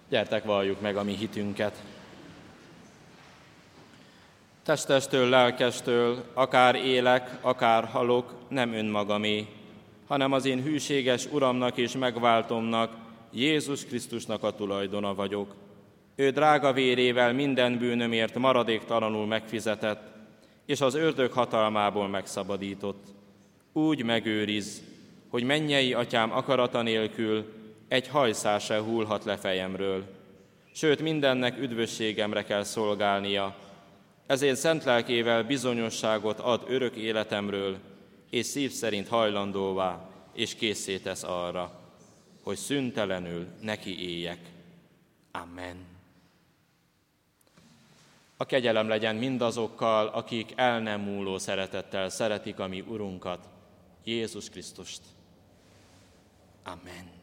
Gyertek, valljuk meg a mi hitünket. Testestől, lelkestől, akár élek, akár halok, nem önmagamé, hanem az én hűséges Uramnak és megváltomnak, Jézus Krisztusnak a tulajdona vagyok. Ő drága vérével minden bűnömért maradéktalanul megfizetett, és az ördög hatalmából megszabadított. Úgy megőriz, hogy mennyei atyám akarata nélkül egy hajszál se hullhat le fejemről. Sőt, mindennek üdvösségemre kell szolgálnia, ezért szent lelkével bizonyosságot ad örök életemről, és szív szerint hajlandóvá, és készé tesz arra, hogy szüntelenül neki éljek. Amen. A kegyelem legyen mindazokkal, akik el nem múló szeretettel szeretik a mi Urunkat, Jézus Krisztust. Amen.